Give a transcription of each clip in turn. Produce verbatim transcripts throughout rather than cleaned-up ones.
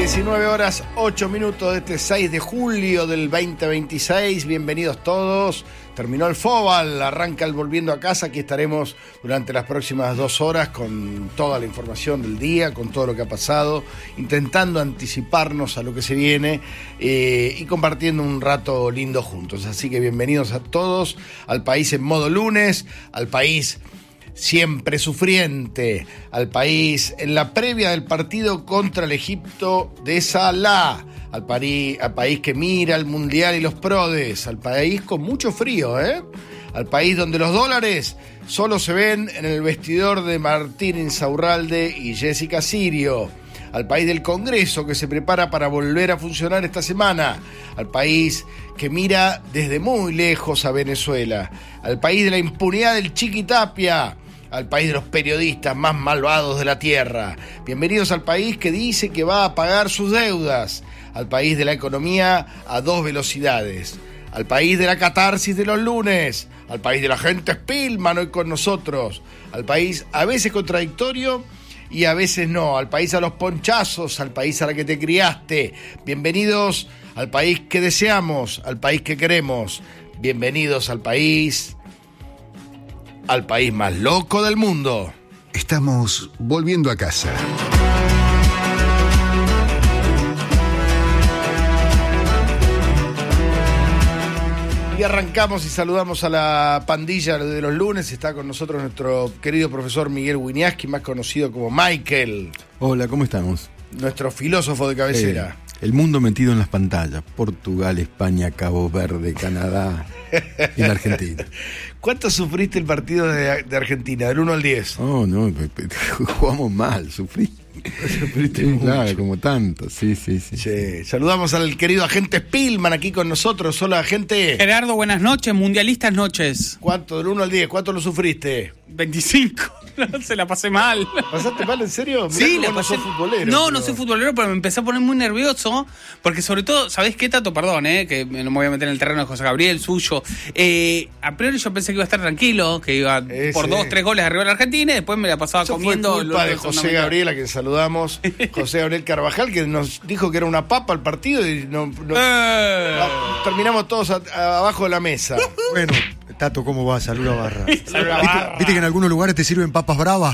diecinueve horas ocho minutos de este seis de julio del veinte veintiséis. Bienvenidos todos. Terminó el Fóbal, arranca el Volviendo a Casa. Aquí estaremos durante las próximas dos horas con toda la información del día, con todo lo que ha pasado, intentando anticiparnos a lo que se viene eh, y compartiendo un rato lindo juntos. Así que bienvenidos a todos al país en modo lunes, al país siempre sufriente, al país en la previa del partido contra el Egipto de Salah, al, pari, al país que mira el Mundial y los Prodes, al país con mucho frío, ¿eh? Al país donde los dólares solo se ven en el vestidor de Martín Insaurralde y Jessica Sirio, al país del Congreso que se prepara para volver a funcionar esta semana, al país que mira desde muy lejos a Venezuela, al país de la impunidad del Chiqui Tapia, al país de los periodistas más malvados de la tierra. Bienvenidos al país que dice que va a pagar sus deudas, al país de la economía a dos velocidades, al país de la catarsis de los lunes, al país de la gente Spillman hoy con nosotros, al país a veces contradictorio y a veces no, al país a los ponchazos, al país a la que te criaste. Bienvenidos al país que deseamos, al país que queremos. Bienvenidos al país, al país más loco del mundo. Estamos volviendo a casa. Y arrancamos y saludamos a la pandilla de los lunes. Está con nosotros nuestro querido profesor Miguel Wieniawski, más conocido como Michael. Hola, ¿cómo estamos? Nuestro filósofo de cabecera. Eh, el mundo metido en las pantallas. Portugal, España, Cabo Verde, Canadá y la Argentina. ¿Cuánto sufriste el partido de, de Argentina, del uno al diez? Oh, no, jugamos mal, sufrí. Sufriste sí, mucho. Claro, como tanto, sí, sí, sí, sí. sí. Saludamos al querido agente Spillman aquí con nosotros. Hola, agente. Gerardo, buenas noches, mundialistas noches. ¿Cuánto, del uno al diez, cuánto lo sufriste? veinticinco, no, se la pasé mal. ¿Pasaste mal, en serio? Mirá Sí, que la vos pasé. No sos futbolero. No, pero... no soy futbolero, pero me empecé a poner muy nervioso, porque sobre todo, ¿sabés qué, Tato? Perdón, eh, que no me voy a meter en el terreno de José Gabriel, suyo. Eh, a priori yo pensé que iba a estar tranquilo, que iba Ese. por dos, tres goles arriba de la Argentina, y después me la pasaba Eso comiendo. fue culpa lo- de lo José fundamental. Gabriel, a quien saludamos. José Gabriel Carvajal, que nos dijo que era una papa el partido y no, no- Eh. no, terminamos todos a- a- abajo de la mesa. Bueno, Tato, ¿cómo va? Saluda Barra. Saluda, ¿Viste, Barra. viste que en algunos lugares te sirven papas bravas?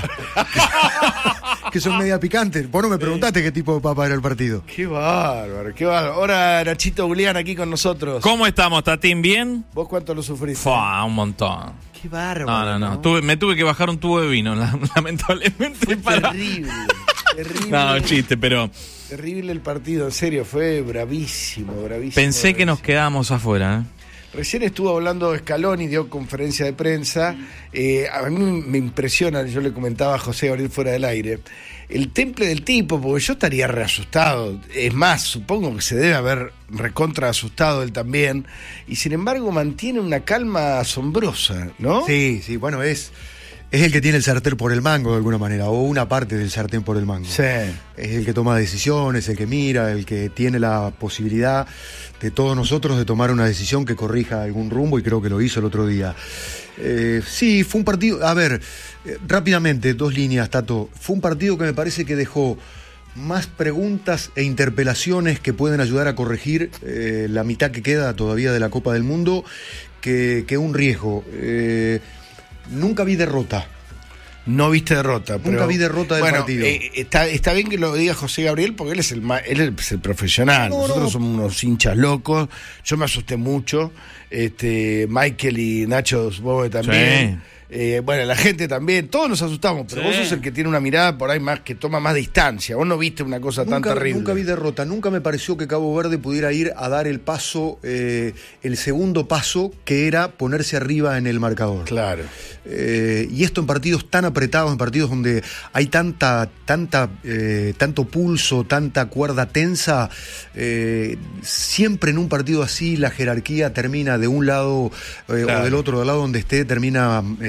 Que son media picantes. Vos no me preguntaste qué tipo de papa era el partido. Qué bárbaro, qué bárbaro. Ahora Nachito Julián aquí con nosotros. ¿Cómo estamos, Tatín? ¿Bien? ¿Vos cuánto lo sufriste? Fua, un montón. Qué bárbaro. No, no, no. Tuve, me tuve que bajar un tubo de vino, la- lamentablemente. Fue para- terrible, terrible. No, chiste, pero Terrible el partido, en serio, fue bravísimo, bravísimo. pensé que nos bravísimo. quedábamos afuera. ¿eh? Recién estuvo hablando Scaloni, dio conferencia de prensa. Eh, a mí me impresiona, yo le comentaba a José Gabriel fuera del aire, el temple del tipo, porque yo estaría reasustado. Es más, supongo que se debe haber recontra asustado él también. Y sin embargo mantiene una calma asombrosa, ¿no? Sí, sí, bueno, es, es el que tiene el sartén por el mango de alguna manera, o una parte del sartén por el mango. Sí. Es el que toma decisiones, el que mira, el que tiene la posibilidad de todos nosotros de tomar una decisión que corrija algún rumbo, y creo que lo hizo el otro día. Eh, sí, fue un partido, a ver, eh, rápidamente, dos líneas, Tato. Fue un partido que me parece que dejó más preguntas e interpelaciones que pueden ayudar a corregir eh, la mitad que queda todavía de la Copa del Mundo, que, que un riesgo. Eh, nunca vi derrota. No viste derrota. Nunca pero, vi derrota del bueno, partido. eh, está, está bien que lo diga José Gabriel porque él es el, ma- él es el profesional. No, Nosotros no. somos unos hinchas locos. Yo me asusté mucho. Este, Michael y Nacho, supongo que también. Sí. Eh, bueno, la gente también. Todos nos asustamos, pero Sí. vos sos el que tiene una mirada por ahí más, que toma más distancia. Vos no viste una cosa tan Nunca, terrible. nunca vi derrota, nunca me pareció que Cabo Verde pudiera ir a dar el paso, eh, el segundo paso, que era ponerse arriba en el marcador. Claro. Eh, y esto en partidos tan apretados, en partidos donde hay tanta, tanta, eh, tanto pulso, tanta cuerda tensa, eh, siempre en un partido así la jerarquía termina de un lado eh, Claro. o del otro, del lado donde esté, termina eh,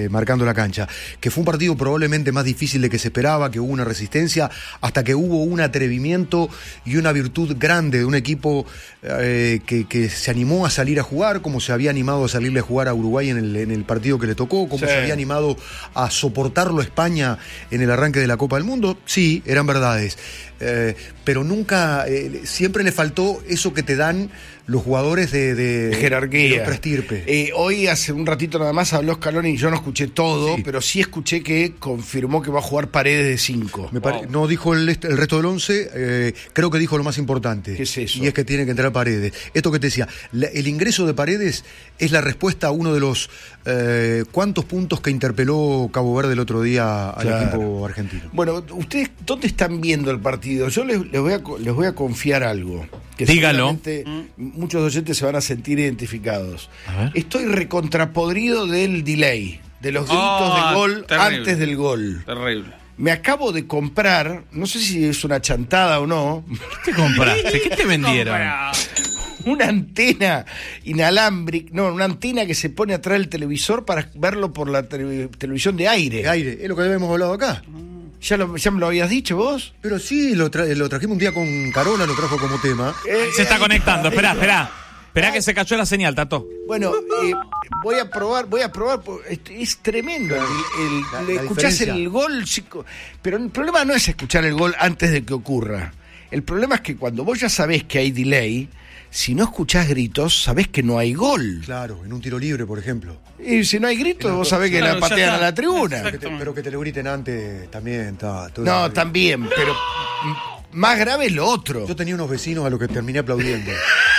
eh, marcando la cancha. Que fue un partido probablemente más difícil de que se esperaba, que hubo una resistencia, hasta que hubo un atrevimiento y una virtud grande de un equipo eh, que, que se animó a salir a jugar, como se había animado a salirle a jugar a Uruguay en el, en el partido que le tocó, como Sí. se había animado a soportarlo a España en el arranque de la Copa del Mundo. Sí, eran verdades. Eh, pero nunca, eh, siempre le faltó eso que te dan los jugadores de, de, jerarquía. de otra estirpe. Eh, hoy, hace un ratito nada más, habló Scaloni y yo no escuché todo, Sí. pero sí escuché que confirmó que va a jugar Paredes de cinco. Me pare- No dijo el, est- el resto del once, eh, creo que dijo lo más importante. ¿Qué es eso? Y es que tiene que entrar Paredes. Esto que te decía, la- el ingreso de Paredes es la respuesta a uno de los eh, cuantos puntos que interpeló Cabo Verde el otro día al Claro. equipo argentino. Bueno, ¿ustedes dónde están viendo el partido? Yo les, les voy, a, co- les voy a confiar algo. Que Dígalo. seguramente muchos oyentes se van a sentir identificados. A ver. Estoy recontrapodrido del delay, de los gritos Oh, de gol terrible. antes del gol. Terrible. Me acabo de comprar, no sé si es una chantada o no, ¿Qué te compraste? ¿Qué te vendieron? Compra. una antena inalámbrica, no, una antena que se pone atrás del televisor para verlo por la tele- televisión de aire. De aire, es lo que habíamos hablado acá. ¿Ya, lo, ¿Ya me lo habías dicho vos? Pero sí, lo, tra- lo trajimos un día con Carola, lo trajo como tema. Eh, Se está ahí conectando. ahí Esperá, está. esperá. Esperá que se cachó la señal, Tato. Bueno, eh, voy a probar, voy a probar, po- es, es tremendo. El, el- La- le la escuchás diferencia. el gol, chico, pero el problema no es escuchar el gol antes de que ocurra. El problema es que cuando vos ya sabés que hay delay, si no escuchás gritos, sabés que no hay gol. Claro, en un tiro libre, por ejemplo. Y si no hay gritos, vos sabés que Claro, la ya patean está. a la tribuna. Que te- Exactamente. pero que te lo griten antes también está. todo- No, también, pero mm, más grave es lo otro. Yo tenía unos vecinos a los que terminé aplaudiendo.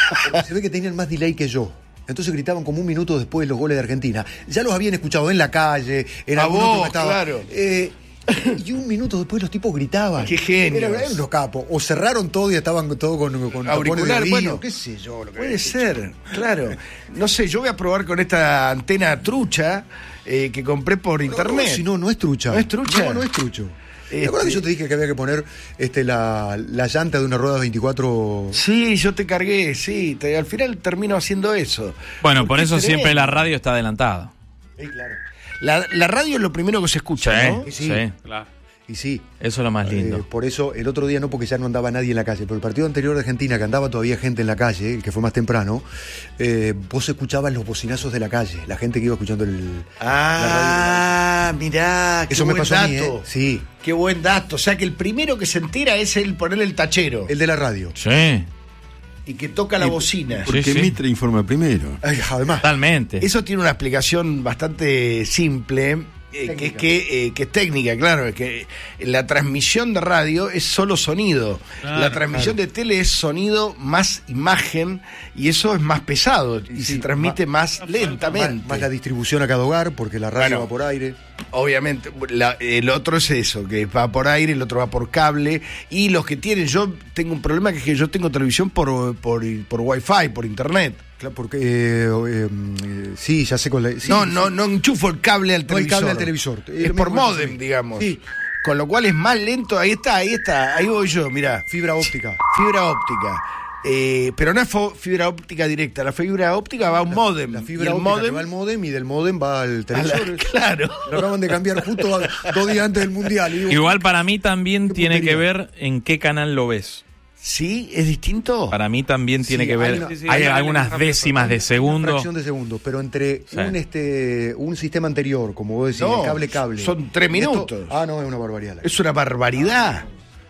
Se ve que tenían más delay que yo. Entonces gritaban como un minuto después los goles de Argentina. Ya los habían escuchado en la calle, en A algún vos, otro que estaba. claro. Eh, y un minuto después los tipos gritaban. Qué genios. Eran, eran unos capos. O cerraron todo y estaban todos con, con tapones Auricular, de oído, bueno, qué sé yo. Lo que Puede ser, claro. No sé, yo voy a probar con esta antena trucha eh, que compré por internet. No, si no, no es trucha. ¿No es trucha? No, no es trucho. ¿Te Este- acuerdas que yo te dije que había que poner este, la, la llanta de una rueda veinticuatro? Sí, yo te cargué, sí. te- al final termino haciendo eso. Bueno, por Porque eso es siempre tremendo. la radio está adelantada. Sí, claro. La, la radio es lo primero que se escucha, ¿no? Sí. sí. Claro. Y sí. Eso es lo más lindo. Eh, por eso, el otro día no, porque ya no andaba nadie en la calle, pero el partido anterior de Argentina, que andaba todavía gente en la calle, el que fue más temprano, eh, vos escuchabas los bocinazos de la calle, la gente que iba escuchando el. Ah, mirá, qué Eso me buen pasó a dato. mí, ¿eh? Sí. Qué buen dato. O sea que el primero que se entera es el ponerle el tachero El de la radio. Sí, y que toca la bocina. Porque Sí, sí. Mitre informa primero. Ay, además. totalmente. Eso tiene una explicación bastante simple, eh, que es que, eh, que es técnica, claro, es que la transmisión de radio es solo sonido. Claro, la transmisión de tele es sonido más imagen y eso es más pesado y Sí, se transmite más Más, lentamente. más la distribución a cada hogar, porque la radio Bueno. va por aire. Obviamente, la- el otro es eso, que va por aire, el otro va por cable. Y los que tienen, yo tengo un problema que es que yo tengo televisión por, por, por Wi-Fi, por internet. Claro, porque. eh, eh, eh, sí, ya sé con la. sí, no, sí. no, no enchufo el cable al No el televisor. cable al televisor. Es Es lo por mismo que modem, sí. digamos. Sí. Con lo cual es más lento. Ahí está, ahí está. Ahí voy yo, mirá. Fibra óptica. Fibra óptica. Eh, pero no es fo- fibra óptica directa. La fibra óptica va a un modem. La Y fibra el óptica que modem va al modem y del modem va al a la- televisor. claro. Lo acaban de cambiar justo a- dos días antes del mundial. Y digo, Igual para mí también Qué tiene que puntería. ver en qué canal lo ves. ¿Sí? ¿Es distinto? Para mí también tiene Sí, que ver. hay una- Sí, sí, hay hay algunas una décimas de una segundo. fracción de segundo, pero entre Sí. un este un sistema anterior, como vos decís, No, el cable cable. son tres y esto- minutos. ah, no, es una barbaridad. la- Es una barbaridad.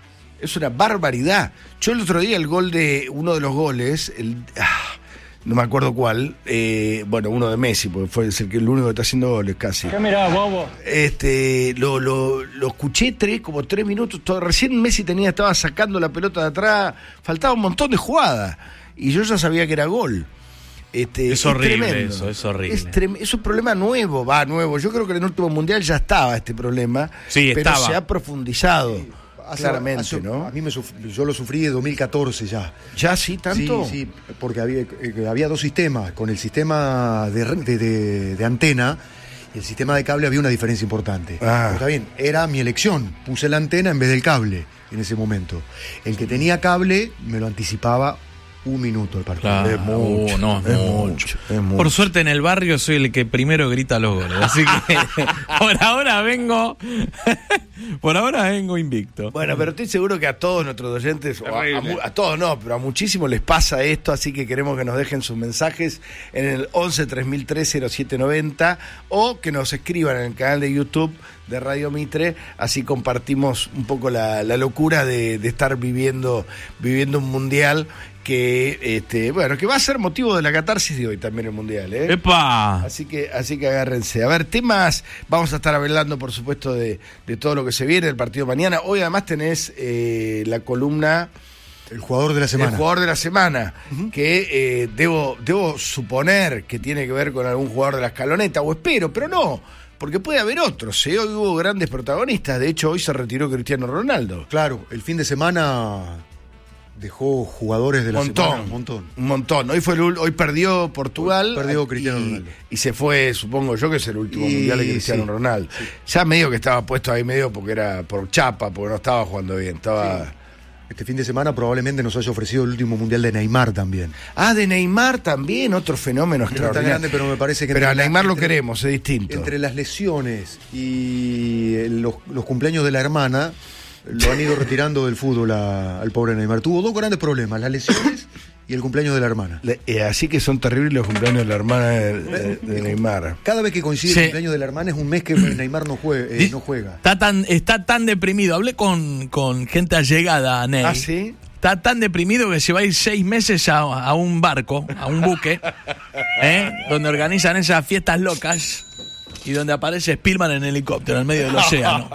Es una barbaridad. Yo el otro día el gol de uno de los goles, el, ah, no me acuerdo cuál, eh, bueno, uno de Messi, porque fue el, que, el único que está haciendo goles casi. ¿Qué mirá, bobo? Este, lo, lo, lo escuché tres, como tres minutos. Todo, recién Messi tenía, estaba sacando la pelota de atrás, faltaba un montón de jugadas. Y yo ya sabía que era gol. Este, Es horrible tremendo. eso, es horrible. Es, trem- es un problema nuevo, va, nuevo. Yo creo que en el último mundial ya estaba este problema. Sí, pero estaba. se ha profundizado. Hace- claramente, hace- ¿no? A mí me suf- yo lo sufrí de dos mil catorce ya. ¿Ya sí, tanto? Sí, sí, porque había, eh, había dos sistemas. Con el sistema de, re- de, de- de antena y el sistema de cable había una diferencia importante. Ah. Pero está bien, era mi elección. Puse la antena en vez del cable en ese momento. El que tenía cable me lo anticipaba un minuto el partido. Claro. Es mucho, Uh, no, es mucho. mucho, es mucho. Por suerte en el barrio soy el que primero grita los goles. Así que por ahora vengo. Por ahora vengo invicto. Bueno, pero estoy seguro que a todos nuestros oyentes, o a, a Terrible. mu- a todos no, pero a muchísimos les pasa esto, así que queremos que nos dejen sus mensajes en el once tres mil tres cero siete noventa o que nos escriban en el canal de YouTube de Radio Mitre, así compartimos un poco la, la locura de, de estar viviendo, viviendo un mundial que, este, bueno, que va a ser motivo de la catarsis de hoy también el mundial, ¿eh? ¡Epa! Así que, así que agárrense. A ver, temas, vamos a estar hablando, por supuesto, de, de todo lo que se viene, del partido mañana. Hoy además tenés eh, la columna El jugador de la semana. del jugador de la semana, que eh, debo, debo suponer que tiene que ver con algún jugador de la escaloneta, o espero, pero no, porque puede haber otros, ¿eh? Hoy hubo grandes protagonistas, de hecho hoy se retiró Cristiano Ronaldo. Claro, el fin de semana dejó jugadores de la Montón, semana. Un montón. Un montón. Hoy fue el, ul- hoy perdió Portugal. Hoy perdió y- Cristiano Ronaldo. Y se fue, supongo yo, que es el último Y mundial de Cristiano sí, Ronaldo. Ya medio que estaba puesto ahí medio porque era por chapa, porque no estaba jugando bien. Estaba. Este fin de semana probablemente nos haya ofrecido el último mundial de Neymar también. Ah, de Neymar también, otro fenómeno No está extraordinario. grande, pero me parece que Pero a entre la- Neymar lo entre- queremos, es distinto. Entre las lesiones y eh, los, los cumpleaños de la hermana, lo han ido retirando del fútbol a- al pobre Neymar. Tuvo dos grandes problemas, las lesiones y el cumpleaños de la hermana. Le- eh, así que son terribles los cumpleaños de la hermana de, de- de Neymar. Cada vez que coincide Sí. el cumpleaños de la hermana es un mes que Neymar no, jue- eh, Di- no juega. Está tan, está tan deprimido. Hablé con, con gente allegada a Ney. ¿Ah, sí? Está tan deprimido que se va a ir seis meses a, a un barco, a un buque, ¿eh? Donde organizan esas fiestas locas y donde aparece Spielman en helicóptero en medio del océano.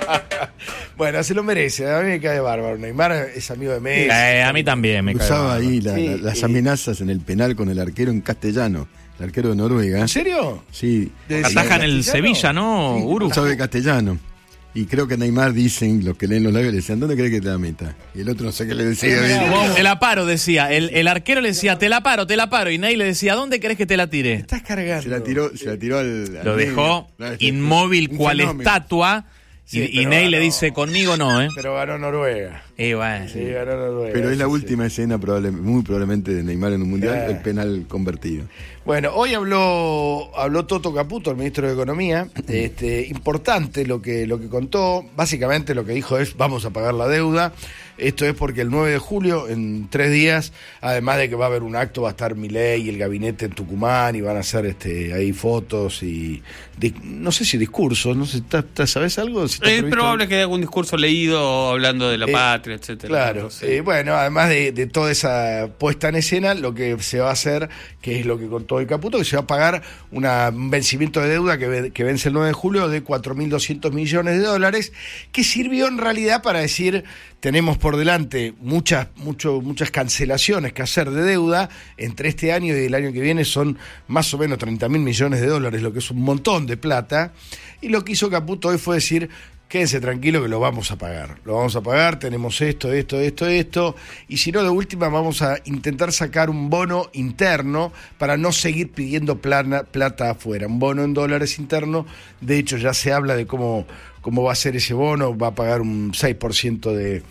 Bueno, se lo merece. A mí me cae bárbaro. Neymar es amigo de Messi. Eh, a mí también me cae Usaba bárbaro. ahí la- Sí, la- las y- amenazas en el penal con el arquero en castellano, el arquero de Noruega. ¿En serio? Sí. ¿De- Ataja en el ¿Castellano? Sevilla, ¿no, Sí, Uru? sabe castellano. Y creo que Neymar dicen, los que leen los labios, le decían, ¿dónde crees que te la meta? Y el otro no sé qué le decía. bien. Te la paro, decía. El, el arquero le decía, te la paro, te la paro. Y Ney le decía, ¿dónde querés que te la tire? Estás cargando. Se la tiró, se la tiró al. al Lo negro. dejó No, es- inmóvil un cual fenómeno. estatua. Sí, y, y pero Ney le ganó. dice, conmigo no, ¿eh? Pero ganó Noruega. Y bueno. Sí, ganó Noruega. Pero es la sí, sí. última escena, probable- muy probablemente, de Neymar en un mundial, Claro. el penal convertido. Bueno, hoy habló habló Toto Caputo, el ministro de Economía. Este, importante lo que lo que contó. Básicamente lo que dijo es vamos a pagar la deuda. Esto es porque el nueve de julio, en tres días, además de que va a haber un acto, va a estar Milei y el gabinete en Tucumán y van a hacer este ahí fotos y di- no sé si discursos, no sé, ¿tá- tá- ¿sabes algo? Si está Es previsto probable algo. que haya algún discurso leído hablando de la Eh, patria, etcétera. Claro, Sí. eh, bueno, además de, de toda esa puesta en escena, lo que se va a hacer, que es lo que contó el Caputo, que se va a pagar una, un vencimiento de deuda que, ve- que vence el nueve de julio de cuatro mil doscientos millones de dólares, que sirvió en realidad para decir, tenemos por delante muchas, mucho, muchas cancelaciones que hacer de deuda, entre este año y el año que viene son más o menos treinta mil millones de dólares, lo que es un montón de plata, y lo que hizo Caputo hoy fue decir, quédense tranquilo que lo vamos a pagar. Lo vamos a pagar, tenemos esto, esto, esto, esto. Y si no, de última vamos a intentar sacar un bono interno para no seguir pidiendo plana, plata afuera. Un bono en dólares interno. De hecho, ya se habla de cómo, cómo va a ser ese bono. Va a pagar un seis por ciento de...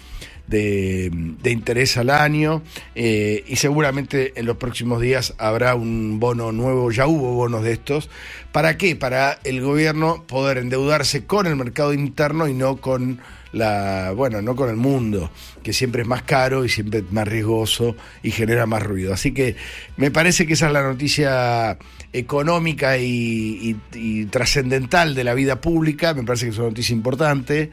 De, de interés al año eh, y seguramente en los próximos días habrá un bono nuevo, ya hubo bonos de estos. ¿Para qué? Para el gobierno poder endeudarse con el mercado interno y no con la, bueno, no con el mundo, que siempre es más caro y siempre es más riesgoso y genera más ruido. Así que me parece que esa es la noticia económica y, y, y trascendental de la vida pública, me parece que es una noticia importante.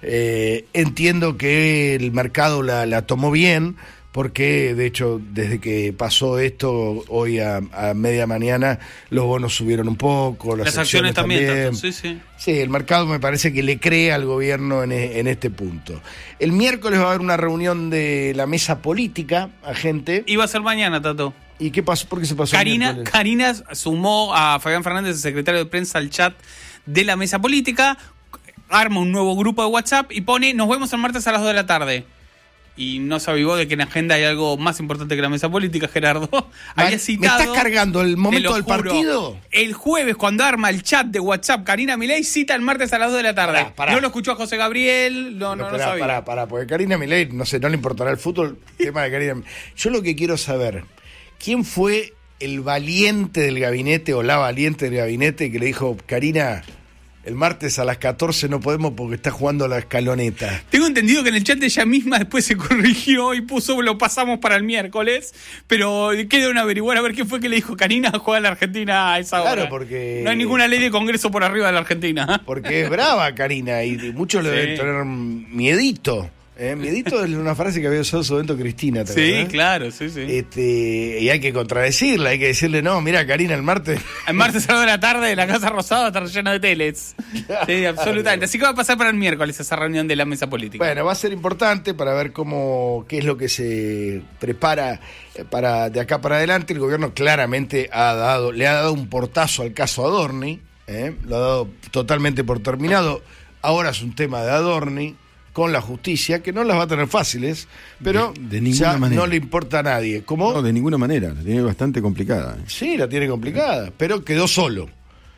Eh, entiendo que el mercado la, la tomó bien, porque de hecho desde que pasó esto, hoy a, a media mañana, los bonos subieron un poco, las, Las acciones también, tanto, sí, sí. Sí, el mercado me parece que le cree al gobierno en, e- en este punto. El miércoles va a haber una reunión de la mesa política, a gente. Iba a ser mañana, Tato. ¿Y qué pasó? ¿Por qué se pasó el Karina, miércoles? Karina sumó a Fabián Fernández, el secretario de prensa, al chat de la mesa política, arma un nuevo grupo de WhatsApp y pone, nos vemos el martes a las dos de la tarde. y no se avivó de que en agenda hay algo más importante que la mesa política, Gerardo. Había ¿Me citado, estás cargando el momento del juro, partido? El jueves, cuando arma el chat de WhatsApp, Karina Milei cita el martes a las dos de la tarde. Pará, pará. No lo escuchó a José Gabriel, no, no, no, Pero, no sabía. Pará, pará, porque Karina Milei, no sé, no le importará el fútbol, el tema de Karina. Yo lo que quiero saber, ¿quién fue el valiente del gabinete o la valiente del gabinete que le dijo, Karina, el martes a las catorce no podemos porque está jugando la escaloneta? Tengo entendido que en el chat ella misma después se corrigió y puso, lo pasamos para el miércoles, pero queda un averiguar a ver qué fue que le dijo Karina, juega la Argentina a esa hora. Claro, porque... No hay ninguna ley de Congreso por arriba de la Argentina. Porque es brava Karina y muchos le Sí. deben tener miedito. ¿eh? Miedito es una frase que había usado en su evento Cristina. ¿te Sí, acordás? claro, sí, sí. Este, y hay que contradecirla, hay que decirle, no, mira Karina, el martes... El martes a las dos de la tarde la Casa Rosada está llena de teles. Sí, absolutamente. Así que va a pasar para el miércoles esa reunión de la mesa política. Bueno, va a ser importante para ver cómo, qué es lo que se prepara eh, para de acá para adelante. El gobierno claramente ha dado, le ha dado un portazo al caso Adorni, ¿eh? Lo ha dado totalmente por terminado. Ahora es un tema de Adorni con la justicia, que no las va a tener fáciles, pero De- de ninguna ya manera. no le importa a nadie. ¿Cómo? No, de ninguna manera, la tiene bastante complicada. Sí, la tiene complicada, pero quedó solo.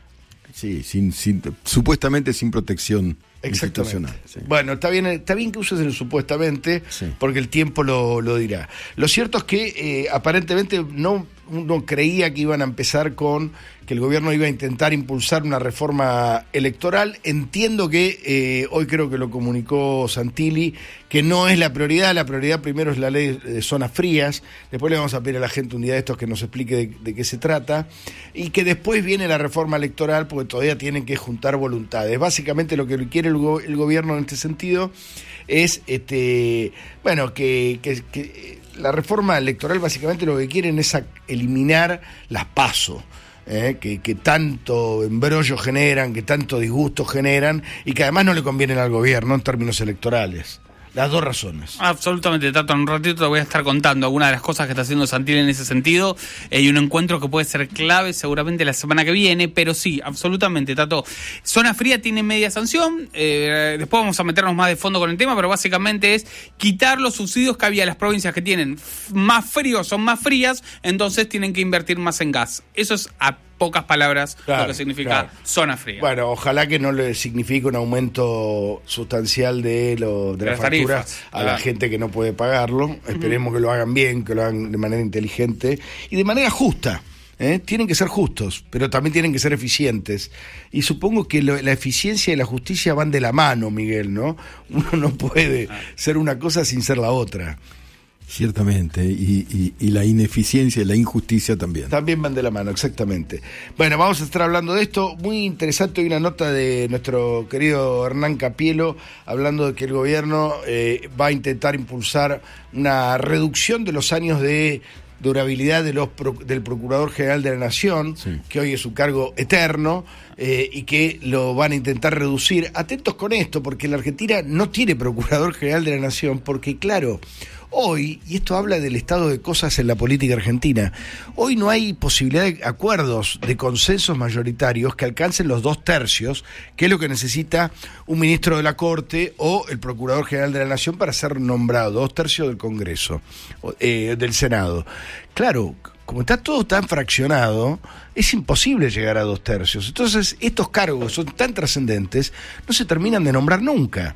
Sí, sin, sin, supuestamente sin protección Exactamente. institucional. Sí. Bueno, está bien, está bien que uses el supuestamente, Sí. porque el tiempo lo, lo dirá. Lo cierto es que eh, aparentemente no uno creía que iban a empezar con que el gobierno iba a intentar impulsar una reforma electoral. Entiendo que eh, hoy creo que lo comunicó Santilli, que no es la prioridad. La prioridad primero es la ley de zonas frías. Después le vamos a pedir a la gente un día de estos que nos explique de, de qué se trata. Y que después viene la reforma electoral, porque todavía tienen que juntar voluntades. Básicamente lo que quiere el, go- el gobierno en este sentido es, este, bueno, que, que, que la reforma electoral básicamente lo que quieren es a- eliminar las PASO. Eh, que, que tanto embrollo generan, que tanto disgusto generan y que además no le convienen al gobierno en términos electorales. Las dos razones. Absolutamente, Tato. En un ratito te voy a estar contando algunas de las cosas que está haciendo Santilli en ese sentido. Eh, y un encuentro que puede ser clave seguramente la semana que viene. Pero sí, absolutamente, Tato. Zona fría tiene media sanción. Eh, después vamos a meternos más de fondo con el tema, pero básicamente es quitar los subsidios que había a las provincias que tienen f- más frío, son más frías, entonces tienen que invertir más en gas. Eso es a pocas palabras Claro, lo que significa claro. zona fría. Bueno, ojalá que no le signifique un aumento sustancial de, lo, de, De la las factura tarifas, a la claro. gente que no puede pagarlo. Esperemos que lo hagan bien, que lo hagan de manera inteligente y de manera justa. ¿eh? Tienen que ser justos, pero también tienen que ser eficientes. Y supongo que lo- la eficiencia y la justicia van de la mano, Miguel, ¿no? Uno no puede ser una cosa sin ser la otra. Ciertamente, y, y, y la ineficiencia y la injusticia también. También van de la mano, exactamente. Bueno, vamos a estar hablando de esto. Muy interesante hoy una nota de nuestro querido Hernán Capielo, hablando de que el gobierno eh, va a intentar impulsar una reducción de los años de durabilidad de los pro- del Procurador General de la Nación, Sí. que hoy es su cargo eterno, eh, y que lo van a intentar reducir. Atentos con esto, porque la Argentina no tiene Procurador General de la Nación, porque claro, hoy, y esto habla del estado de cosas en la política argentina, hoy no hay posibilidad de acuerdos, de consensos mayoritarios que alcancen los dos tercios, que es lo que necesita un ministro de la Corte o el Procurador General de la Nación para ser nombrado, dos tercios del Congreso, o, eh, del Senado. Claro, como está todo tan fraccionado, es imposible llegar a dos tercios. Entonces, estos cargos son tan trascendentes, no se terminan de nombrar nunca.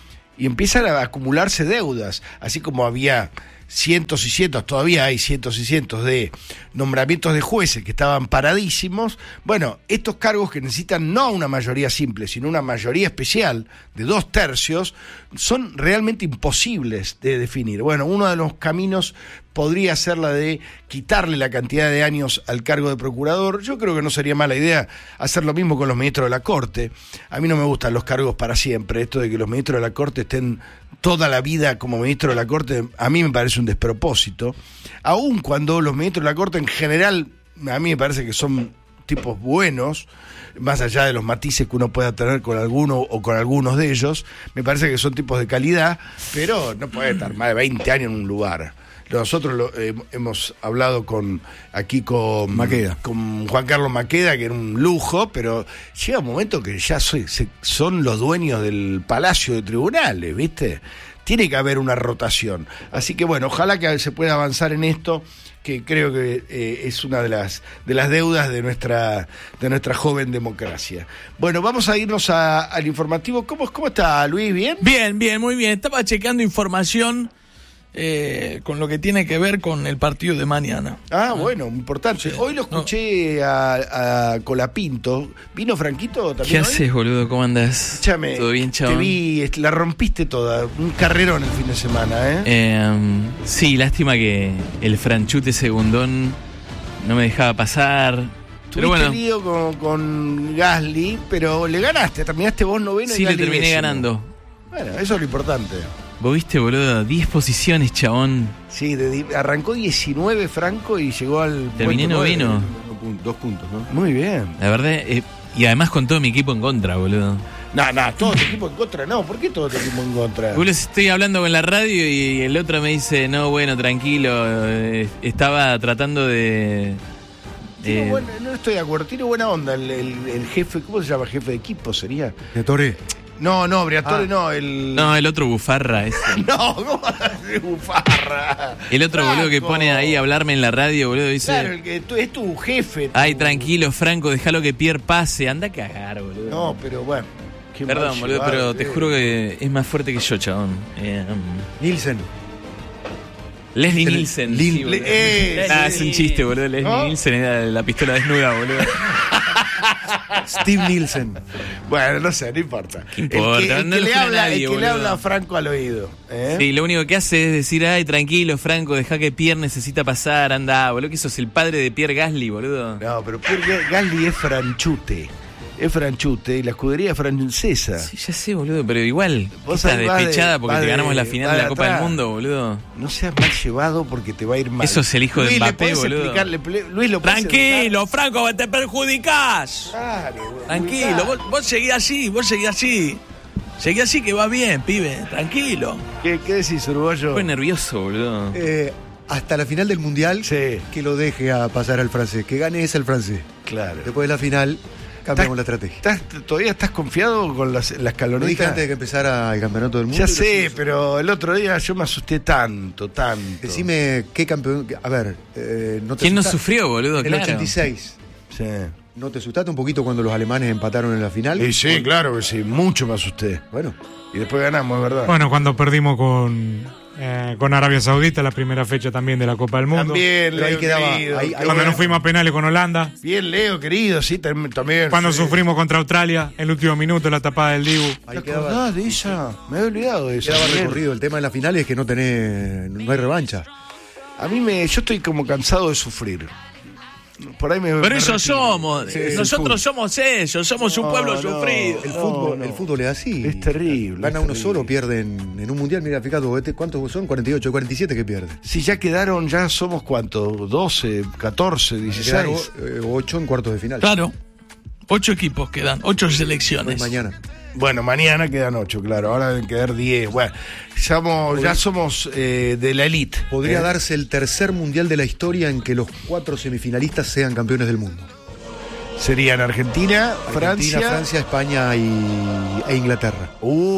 Y empiezan a acumularse deudas, así como había cientos y cientos, todavía hay cientos y cientos de nombramientos de jueces que estaban paradísimos. Bueno, estos cargos que necesitan no una mayoría simple, sino una mayoría especial de dos tercios, son realmente imposibles de definir. Bueno, uno de los caminos podría ser la de quitarle la cantidad de años al cargo de procurador. Yo creo que no sería mala idea hacer lo mismo con los ministros de la Corte. A mí no me gustan los cargos para siempre. Esto de que los ministros de la Corte estén toda la vida como ministro de la Corte, a mí me parece un despropósito. Aun cuando los ministros de la Corte en general, a mí me parece que son tipos buenos, más allá de los matices que uno pueda tener con alguno o con algunos de ellos, me parece que son tipos de calidad, pero no puede estar más de veinte años en un lugar. Nosotros lo, eh, hemos hablado con aquí con Maqueda. con Juan Carlos Maqueda, que era un lujo, pero llega un momento que ya soy, se, son los dueños del Palacio de Tribunales, ¿viste? tiene que haber una rotación. Así que bueno, ojalá que se pueda avanzar en esto, que creo que eh, es una de las de las deudas de nuestra de nuestra joven democracia. Bueno, vamos a irnos a, al informativo. ¿Cómo, cómo está, Luis? ¿Bien? Bien, bien, muy bien. Estaba chequeando información eh, con lo que tiene que ver con el partido de mañana. Ah, bueno, importante. Hoy lo escuché no. a, a Colapinto. ¿Vino Franquito también ¿Qué hoy? haces, boludo? ¿Cómo andás? Escúchame, ¿Todo bien, chabón? Te vi, la rompiste toda. Un carrerón el fin de semana, ¿eh? eh sí, lástima que el franchute segundón no me dejaba pasar. Tuviste Pero bueno, lío con, con Gasly, pero le ganaste. Terminaste vos noveno sí, y le Gasly terminé décimo. ganando. Bueno, eso es lo importante. Vos viste, boludo, diez posiciones, chabón. Sí, de, arrancó diecinueve Franco y llegó al... Terminé noveno. Dos puntos, ¿no? Muy bien. La verdad, eh, y además con todo mi equipo en contra, boludo. No, no, todo tu equipo en contra, no. ¿Por qué todo tu equipo en contra? Boludo, estoy hablando con la radio y el otro me dice, no, bueno, tranquilo, eh, estaba tratando de... Tiene eh, buena- no estoy de acuerdo, tiene buena onda el, el, el jefe, ¿cómo se llama? Jefe de equipo sería. De Torre. No, no, Briatore Ah. no, el... No, el otro bufarra ese. No, ¿cómo vas a hacer bufarra? El otro boludo que Franco. pone ahí a hablarme en la radio, boludo, dice... Claro, el que tú- es tu jefe. Ay, tu- tranquilo, Franco, déjalo que Pierre pase. Anda a cagar, boludo. No, pero bueno. qué mal Perdón, boludo, llevado, pero te eh. juro que es más fuerte que yo, chabón. Eh, um, Nielsen. Leslie Lin- Nielsen. Lin- sí, boludo. eh, Nah, sí. es un chiste, boludo. Leslie ¿No? Nielsen era la pistola desnuda, boludo. Steve Nielsen. Bueno, no sé, no importa. ¿Qué importa? El que, el No que lo le suena habla, nadie, el que le boludo. habla a Franco al oído. ¿eh? Sí, lo único que hace es decir, ay, tranquilo, Franco, deja que Pierre necesita pasar, anda, boludo, que sos el padre de Pierre Gasly, boludo. No, pero Pierre Gasly es franchute. Es franchute y la escudería es francesa. Sí, ya sé, boludo, pero igual, ¿qué Vos estás ahí vas de- despechada porque vas te de- ganamos la final vas de de la Copa del atrás. Mundo, boludo? No seas mal llevado porque te va a ir mal. Eso es el hijo de Luis, ¿le Mbappé, podés boludo. explicarle, ple- Luis, ¿lo podés Tranquilo, Franco, te perjudicás. explicar? Dale, boludo. Tranquilo, vos, vos seguís así, vos seguís así. Seguí así que va bien, pibe, tranquilo. ¿Qué, qué decís, uruguayo? Fue nervioso, boludo. Eh, hasta la final del Mundial, Sí. que lo deje a pasar al francés. Que gane ese el francés. Claro. Después de la final, cambiamos la estrategia. ¿Estás, ¿Todavía estás confiado con las, las Lo dije caloritas? antes de que empezara el campeonato del mundo. Ya y lo sé, sigo- pero el otro día yo me asusté tanto, tanto. Decime qué campeón. A ver, eh, ¿no te ¿Quién no asusta- sufrió, boludo? En el Claro. ochenta y seis. Sí. ¿No te asustaste un poquito cuando los alemanes empataron en la final? Y sí, claro que sí, mucho me asusté. Bueno, Y después ganamos, es verdad. Bueno, cuando perdimos con, eh, con Arabia Saudita, la primera fecha también de la Copa del Mundo. También, Pero ahí Leo, quedaba, querido. ahí- ahí Cuando quedaba. nos fuimos a penales con Holanda. Bien, Leo, querido, sí, tam- también. Cuando sí. sufrimos contra Australia, el último minuto, la tapada del Dibu. ahí ¿Te quedaba, acordás de esa? Me había olvidado de eso. quedaba Bien. recorrido. El tema de la final es que no tenés, no hay revancha. A mí me, yo estoy como cansado de sufrir. Por ahí me. Pero me eso retiro. somos, Sí, el nosotros fútbol. somos ellos, somos un No, pueblo no. sufrido. El No, fútbol, no. el fútbol es así. Es terrible, Gana es uno terrible. solo, pierden en un mundial. Mira, fíjate, vos, ¿cuántos son? cuarenta y ocho, cuarenta y siete que pierden. Si ya quedaron, ya somos cuántos, doce, catorce, dieciséis. Quedaron, eh, ocho en cuartos de final. Claro, ocho equipos quedan, ocho Hoy selecciones. mañana. Bueno, mañana quedan ocho, claro. Ahora deben quedar diez. Bueno, somos, ya somos eh, de la elite. Podría ¿eh? darse el tercer mundial de la historia en que los cuatro semifinalistas sean campeones del mundo. Serían Argentina, Francia. Argentina, Francia, España y, e Inglaterra.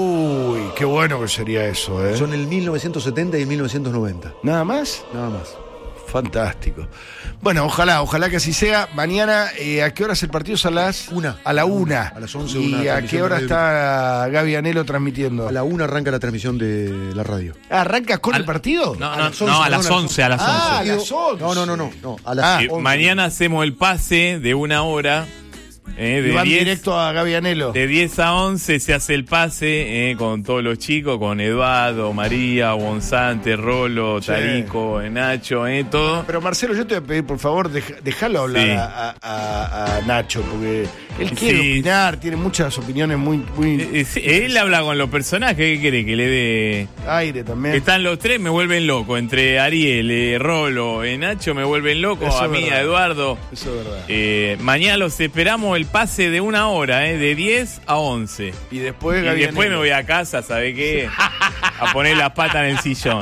Uy, qué bueno que sería eso, ¿eh? Son el mil novecientos setenta y el mil novecientos noventa. ¿Nada más? Nada más. Fantástico. Bueno, ojalá, ojalá que así sea. Mañana, eh, ¿a qué hora es el partido? ¿Es a las? Una. A la una. A las once, ¿Y una a transmisión qué de hora radio. está Gaby Anelo transmitiendo? A la una arranca la transmisión de la radio. Ah, ¿arranca con Al- el partido? No, A no, las no, once, a las perdón, once, a las once. Ah, a las once. No, no, no, no. no a las Ah, Eh, once. mañana hacemos el pase de una hora. Eh, Y de van diez directo a Gaby Anelo. de diez a once se hace el pase eh, con todos los chicos, con Eduardo, María, Gonzante, Rolo, Sí. Tarico, eh, Nacho, eh, todo. Pero Marcelo, yo te voy a pedir, por favor, deja- déjalo hablar Sí. a, a- a Nacho, porque él quiere Sí. opinar, tiene muchas opiniones muy, muy Eh, eh, sí, él habla con los personajes, ¿qué quiere que le dé? aire también. Están los tres, me vuelven loco. Entre Ariel, eh, Rolo, eh, Nacho me vuelven loco. Eso A es mí, verdad. a Eduardo. Eso es verdad. Eh, mañana los esperamos el pase de una hora, eh, de diez a once. Y después Y Gaby después me Anelo. voy a casa, ¿sabe qué? A poner las patas en el sillón.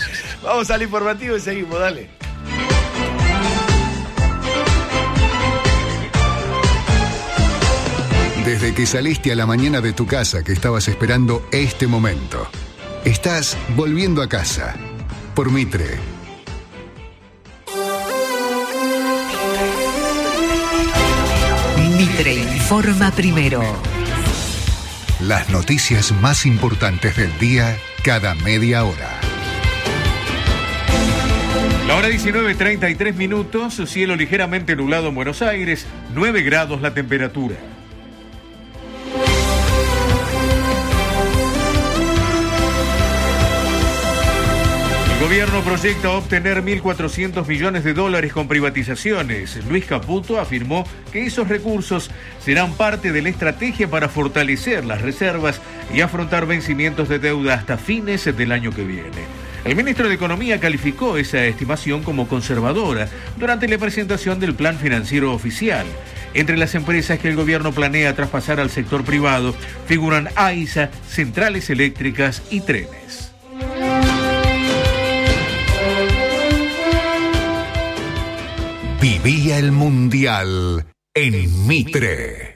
Vamos al informativo y seguimos, dale. Desde que saliste a la mañana de tu casa que estabas esperando este momento. Estás volviendo a casa por Mitre. Mitre informa primero. Las noticias más importantes del día cada media hora. La hora diecinueve treinta y tres minutos, cielo ligeramente nublado en Buenos Aires, nueve grados la temperatura. El gobierno proyecta obtener mil cuatrocientos millones de dólares con privatizaciones. Luis Caputo afirmó que esos recursos serán parte de la estrategia para fortalecer las reservas y afrontar vencimientos de deuda hasta fines del año que viene. El ministro de Economía calificó esa estimación como conservadora durante la presentación del plan financiero oficial. Entre las empresas que el gobierno planea traspasar al sector privado figuran AISA, centrales eléctricas y trenes. Vivía el Mundial en Mitre.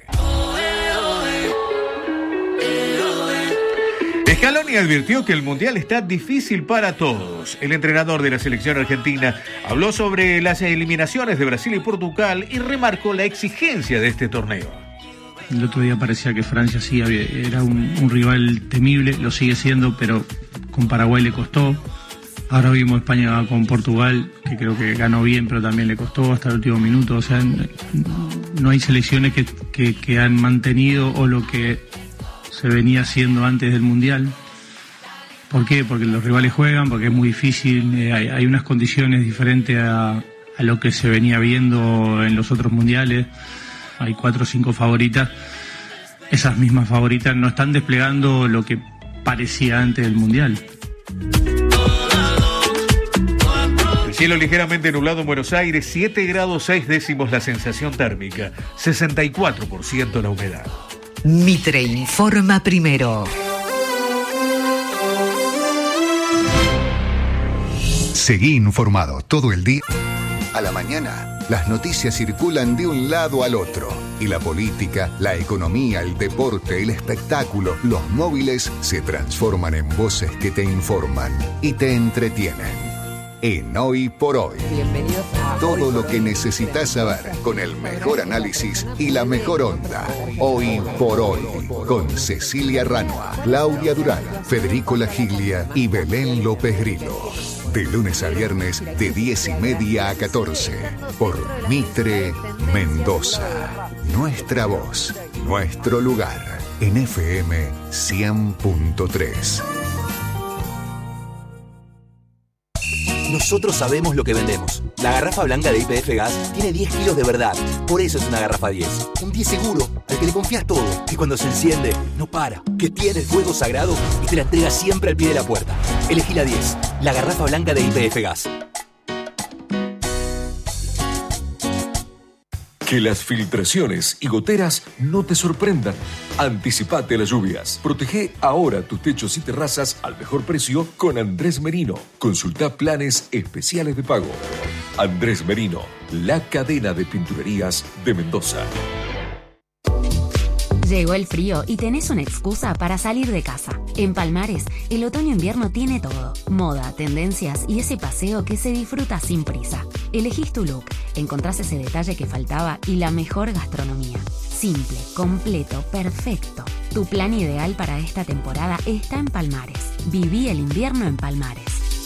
Scaloni advirtió que el Mundial está difícil para todos. El entrenador de la selección argentina habló sobre las eliminaciones de Brasil y Portugal y remarcó la exigencia de este torneo. El otro día parecía que Francia sí había, era un, un rival temible, lo sigue siendo, pero con Paraguay le costó. Ahora vimos España con Portugal, que creo que ganó bien, pero también le costó hasta el último minuto. O sea, no hay selecciones que, que, que han mantenido o lo que se venía haciendo antes del Mundial. ¿Por qué? Porque los rivales juegan, porque es muy difícil, eh, hay, hay unas condiciones diferentes a, a lo que se venía viendo en los otros mundiales. Hay cuatro o cinco favoritas. Esas mismas favoritas no están desplegando lo que parecía antes del Mundial. Cielo ligeramente nublado en Buenos Aires, siete grados seis décimos la sensación térmica, sesenta y cuatro por ciento la humedad. Mitre informa primero. Seguí informado todo el día. A la mañana, las noticias circulan de un lado al otro. Y la política, la economía, el deporte, el espectáculo, los móviles se transforman en voces que te informan y te entretienen. En Hoy por Hoy. Bienvenidos a Todo lo que necesitas saber con el mejor análisis y la mejor onda. Hoy por Hoy. Con Cecilia Ranua, Claudia Durán, Federico Lagiglia y Belén López Grillo. De lunes a viernes de diez y media a catorce. Por Mitre Mendoza. Nuestra voz, nuestro lugar. En F M cien punto tres. Nosotros sabemos lo que vendemos. La garrafa blanca de Y P F Gas tiene diez kilos de verdad. Por eso es una garrafa diez. Un diez seguro, al que le confías todo. Que cuando se enciende, no para. Que tiene el fuego sagrado y te la entrega siempre al pie de la puerta. Elegí la diez. La garrafa blanca de Y P F Gas. Que las filtraciones y goteras no te sorprendan. Anticipate a las lluvias. Protege ahora tus techos y terrazas al mejor precio con Andrés Merino. Consulta planes especiales de pago. Andrés Merino, la cadena de pinturerías de Mendoza. Llegó el frío y tenés una excusa para salir de casa. En Palmares, el otoño-invierno tiene todo. Moda, tendencias y ese paseo que se disfruta sin prisa. Elegís tu look, encontrás ese detalle que faltaba y la mejor gastronomía. Simple, completo, perfecto. Tu plan ideal para esta temporada está en Palmares. Viví el invierno en Palmares.